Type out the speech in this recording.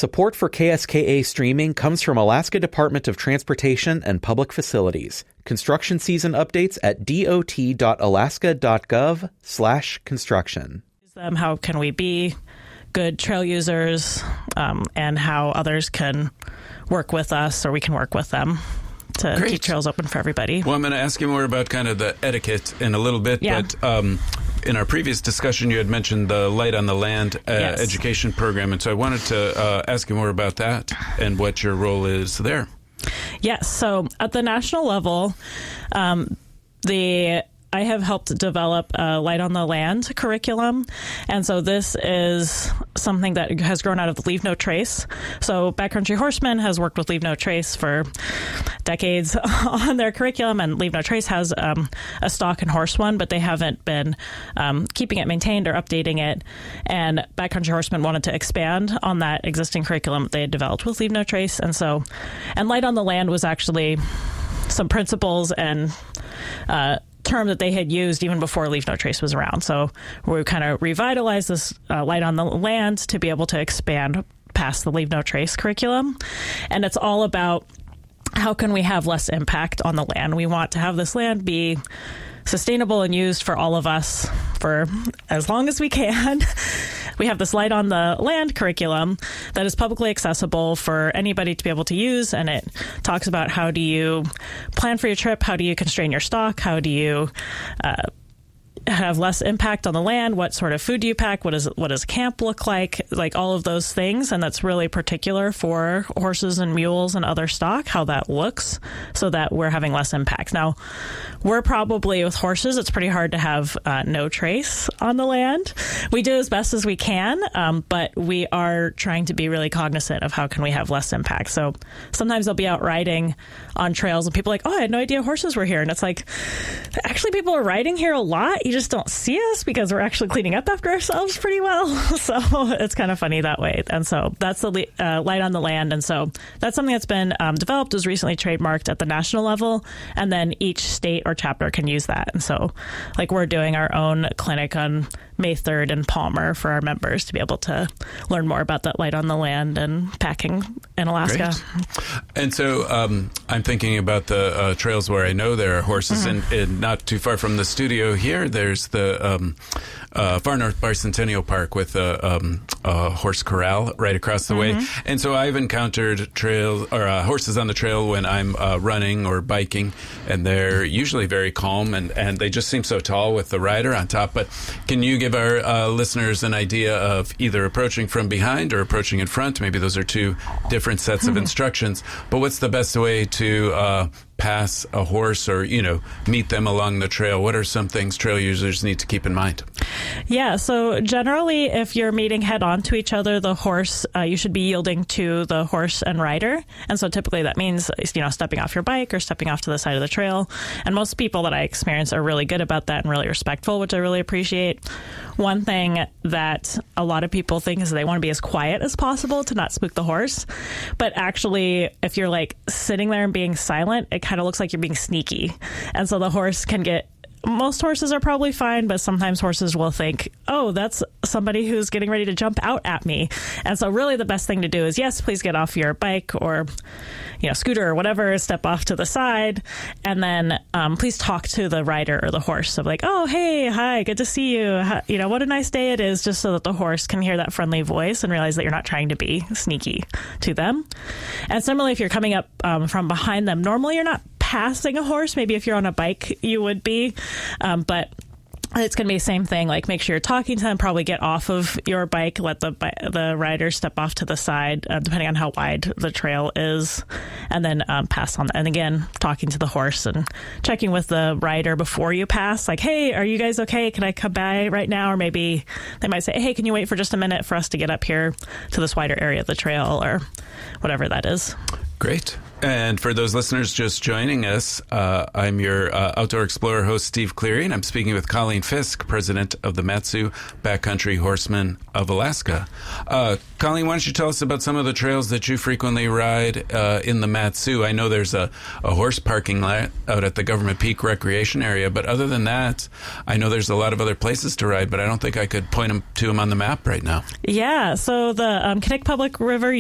Support for KSKA streaming comes from Alaska Department of Transportation and Public Facilities. Construction season updates at dot.alaska.gov/construction. How can we be good trail users, and how others can work with us or we can work with them to keep trails open for everybody. Well, I'm going to ask you more about kind of the etiquette in a little bit, but in our previous discussion, you had mentioned the Light on the Land education program, and so I wanted to ask you more about that and what your role is there. Yes, so at the national level, I have helped develop a Light on the Land curriculum, and so this is something that has grown out of the Leave No Trace. So Backcountry Horsemen has worked with Leave No Trace for decades on their curriculum, and Leave No Trace has a stock and horse one, but they haven't been keeping it maintained or updating it, and Backcountry Horsemen wanted to expand on that existing curriculum they had developed with Leave No Trace, and Light on the Land was actually some principles and term that they had used even before Leave No Trace was around. So we kind of revitalized this Light on the Land to be able to expand past the Leave No Trace curriculum. And it's all about how can we have less impact on the land. We want to have this land be sustainable and used for all of us for as long as we can. We have this Light on the Land curriculum that is publicly accessible for anybody to be able to use, and it talks about how do you plan for your trip, how do you constrain your stock, how do you have less impact on the land, what sort of food do you pack, what does camp look like all of those things, and that's really particular for horses and mules and other stock, how that looks, so that we're having less impact. Now, we're probably, with horses, it's pretty hard to have no trace on the land. We do as best as we can, but we are trying to be really cognizant of how can we have less impact. So sometimes I'll be out riding on trails and people are like, oh, I had no idea horses were here. And it's like, actually people are riding here a lot. You just don't see us because we're actually cleaning up after ourselves pretty well. So it's kind of funny that way. And so that's the Light on the Land. And so that's something that's been developed, was recently trademarked at the national level. And then each state or chapter can use that. And so we're doing our own clinic on May 3rd in Palmer for our members to be able to learn more about that Light on the Land and packing in Alaska. Great. And so I'm thinking about the trails where I know there are horses, and not too far from the studio here, there's the Far North Bicentennial Park with a horse corral right across the way. And so I've encountered trails or horses on the trail when I'm running or biking, and they're usually very calm, and they just seem so tall with the rider on top. But can you give our listeners an idea of either approaching from behind or approaching in front? Maybe those are two different sets of instructions. But what's the best way to pass a horse or, meet them along the trail? What are some things trail users need to keep in mind? Yeah, so generally, if you're meeting head on to each other, the horse, you should be yielding to the horse and rider. And so typically that means, stepping off your bike or stepping off to the side of the trail. And most people that I experience are really good about that and really respectful, which I really appreciate. One thing that a lot of people think is they want to be as quiet as possible to not spook the horse. But actually, if you're sitting there and being silent, it kind of looks like you're being sneaky. And so the horse can get... Most horses are probably fine, but sometimes horses will think, oh, that's somebody who's getting ready to jump out at me. And so really the best thing to do is, yes, please get off your bike or, scooter or whatever, step off to the side, and then please talk to the rider or the horse. So oh, hey, hi, good to see you. What a nice day it is, just so that the horse can hear that friendly voice and realize that you're not trying to be sneaky to them. And similarly, if you're coming up from behind them, normally you're not passing a horse. Maybe if you're on a bike, you would be. But it's going to be the same thing. Make sure you're talking to them. Probably get off of your bike. Let the rider step off to the side, depending on how wide the trail is, and then pass on. And again, talking to the horse and checking with the rider before you pass. Hey, are you guys okay? Can I come by right now? Or maybe they might say, hey, can you wait for just a minute for us to get up here to this wider area of the trail, or whatever that is. Great. And for those listeners just joining us, I'm your Outdoor Explorer host, Steve Cleary, and I'm speaking with Colleen Fisk, president of the Mat-Su Backcountry Horsemen of Alaska. Colleen, why don't you tell us about some of the trails that you frequently ride in the Mat-Su? I know there's a horse parking lot out at the Government Peak Recreation Area, but other than that, I know there's a lot of other places to ride, but I don't think I could point to them on the map right now. Yeah, so the Kinnick Public River